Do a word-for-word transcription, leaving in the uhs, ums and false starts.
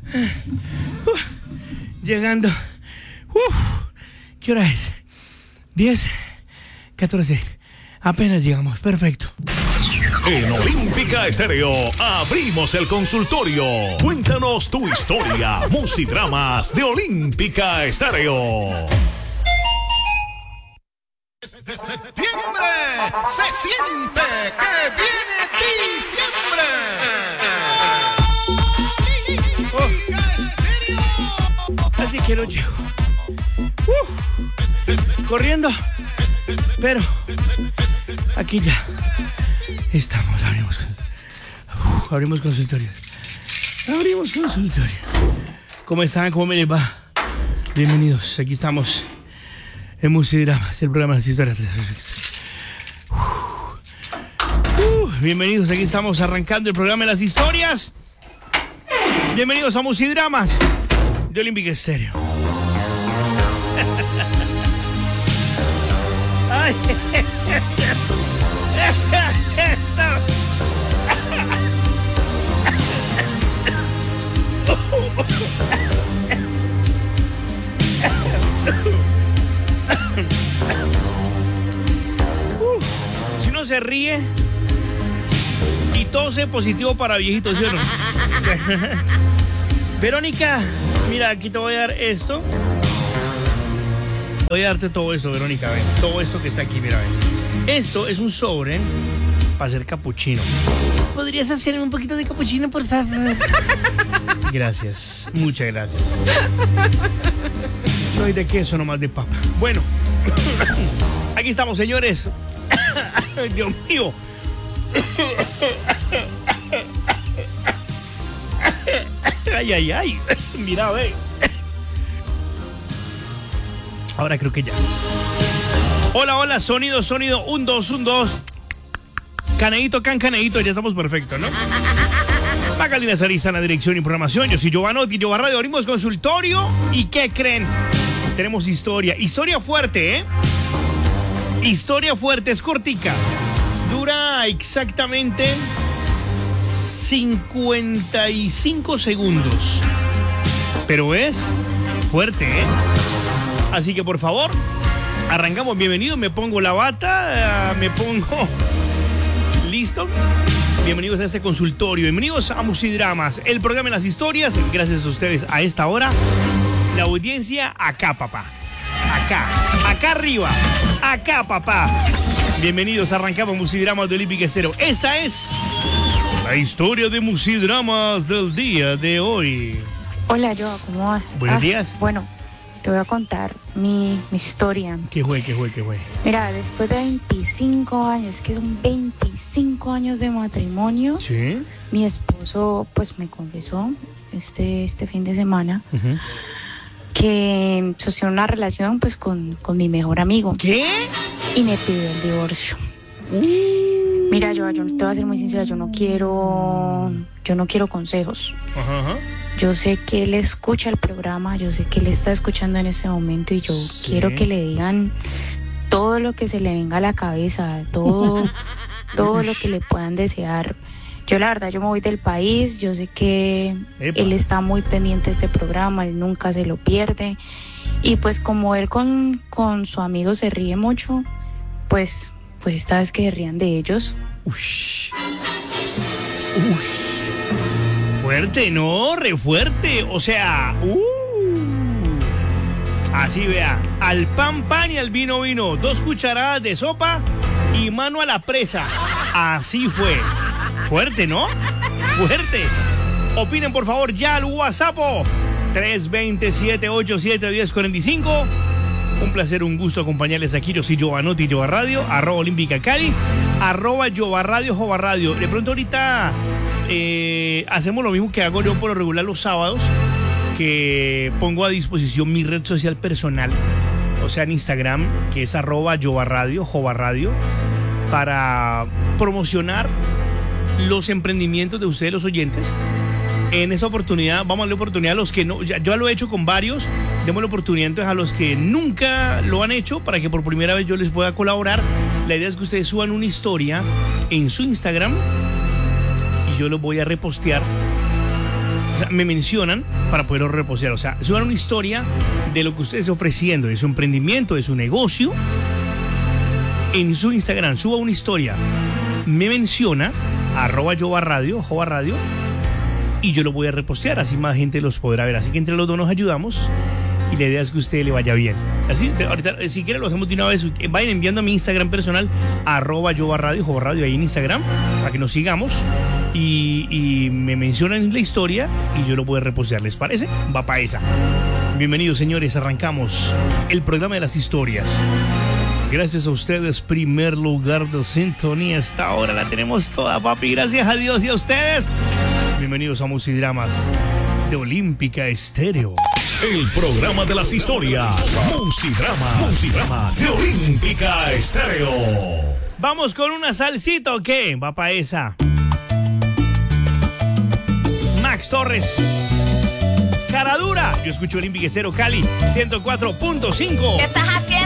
Uh, llegando. Uh, ¿Qué hora es? diez, catorce. Apenas llegamos. Perfecto. En Olímpica Estéreo abrimos el consultorio. Cuéntanos tu historia. Musidramas de Olímpica Estéreo. De septiembre se siente que viene diciembre. Olímpica Estéreo. Así que no llego. Uh, corriendo. Pero aquí ya estamos. Abrimos, uh, abrimos consultorio. Abrimos consultorio. ¿Cómo están? ¿Cómo me les va? Bienvenidos. Aquí estamos en Musidramas, el programa de las historias. Uh, uh, bienvenidos. Aquí estamos arrancando el programa de las historias. Bienvenidos a Musidramas de Olímpica Estéreo. Ay. Uh, si uno se ríe y tose, positivo para viejitos, ¿sí o no? Verónica, mira, aquí te voy a dar esto. Voy a darte todo esto, Verónica, ven. Todo esto que está aquí, mira, ven. Esto es un sobre para hacer capuchino. ¿Podrías hacerme un poquito de capuchino, por favor? Gracias, muchas gracias. No hay de queso, nomás de papa. Bueno, aquí estamos, señores. Ay, Dios mío. Ay, ay, ay. Mira, ve. Ahora creo que ya. Hola, hola, sonido, sonido. Un, dos, un, dos. Caneíto, can, caneíto. Ya estamos perfectos, ¿no? Magalina Sariza en la dirección y programación. Yo soy Giovanotti, Giova Radio. Abrimos consultorio. ¿Y qué creen? Tenemos historia. Historia fuerte, ¿eh? Historia fuerte. Es cortica. Dura exactamente cincuenta y cinco segundos. Pero es fuerte, ¿eh? Así que por favor, arrancamos. Bienvenidos. Me pongo la bata, uh, me pongo listo. Bienvenidos a este consultorio. Bienvenidos a Musidramas, el programa de las historias. Gracias a ustedes a esta hora. La audiencia acá, papá. Acá, acá arriba. Acá, papá. Bienvenidos. Arrancamos Musidramas de Olímpica Estéreo. Esta es la historia de Musidramas del día de hoy. Hola, Joa, ¿cómo vas? Buenos ah, días. Bueno, te voy a contar mi, mi historia. ¿Qué fue, qué fue, qué fue? Mira, después de veinticinco años, que son veinticinco años de matrimonio, ¿sí? Mi esposo pues me confesó este, este fin de semana uh-huh. que sostiene una relación pues con, con mi mejor amigo. ¿Qué? Y me pidió el divorcio. Uh. Mira, yo, yo te voy a ser muy sincera, yo no quiero, yo no quiero consejos. Ajá, ajá. Yo sé que él escucha el programa, yo sé que él está escuchando en este momento y yo sí. quiero que le digan todo lo que se le venga a la cabeza, todo, todo lo que le puedan desear. Yo la verdad, yo me voy del país, yo sé que Epa. él está muy pendiente de este programa, él nunca se lo pierde. Y pues como él con, con su amigo se ríe mucho, pues, pues esta vez que se rían de ellos. Uy. Uy. Fuerte, ¿no? Re fuerte. O sea, uh. Así vea. Al pan, pan y al vino, vino. Dos cucharadas de sopa y mano a la presa. Así fue. Fuerte, ¿no? Fuerte. Opinen, por favor, ya al WhatsApp. tres dos cero, siete ocho siete, uno cero cuatro cinco. Un placer, un gusto acompañarles aquí. Yo soy Giovanotti, Giova Radio, arroba Olímpica Cali, arroba Giova Radio, Giova Radio. De pronto ahorita eh, hacemos lo mismo que hago yo por lo regular los sábados, que pongo a disposición mi red social personal, o sea en Instagram, que es arroba Giova Radio, Giova Radio, para promocionar los emprendimientos de ustedes, los oyentes. En esa oportunidad, vamos a darle oportunidad a los que no, ya, yo lo he hecho con varios, demos la oportunidad entonces a los que nunca lo han hecho para que por primera vez yo les pueda colaborar. La idea es que ustedes suban una historia en su Instagram y yo los voy a repostear O sea, me mencionan para poderlo repostear. O sea, suban una historia de lo que usted está ofreciendo, de su emprendimiento, de su negocio. En su Instagram, suba una historia. Me menciona, arroba Jova Radio, Jova Radio, y yo lo voy a repostear. Así más gente los podrá ver. Así que entre los dos nos ayudamos. Y la idea es que a usted le vaya bien. Así, ahorita, si quiere lo hacemos de una vez. Vayan enviando a mi Instagram personal, arroba Jova Radio, Jova Radio, ahí en Instagram, para que nos sigamos. Y, y me mencionan la historia y yo lo voy a repostear. ¿Les parece? Va para esa. Bienvenidos, señores. Arrancamos el programa de las historias. Gracias a ustedes, primer lugar de sintonía. Esta hora la tenemos toda, papi. Gracias a Dios y a ustedes. Bienvenidos a Musidramas de Olímpica Estéreo. El programa de las historias. Musidramas. Musidramas de Olímpica Estéreo. Vamos con una salsita, ¿o qué? Va para esa. Max Torres. Cara dura. Yo escucho Olímpica Estéreo Cali ciento cuatro punto cinco. ¿Qué estás haciendo?